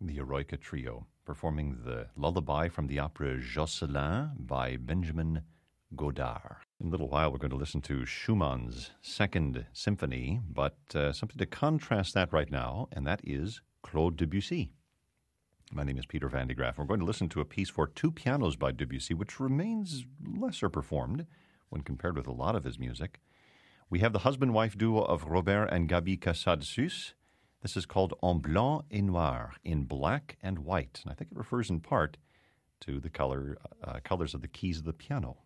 the Eroica Trio, performing the lullaby from the opera Jocelyn by Benjamin Godard. In a little while, we're going to listen to Schumann's Second Symphony, but something to contrast that right now, and that is Claude Debussy. My name is Peter Van de Graaff. We're going to listen to a piece for two pianos by Debussy, which remains lesser performed when compared with a lot of his music. We have the husband-wife duo of Robert and Gaby Cassadesus. This is called En Blanc et Noir, in black and white. And I think it refers in part to the colors of the keys of the piano.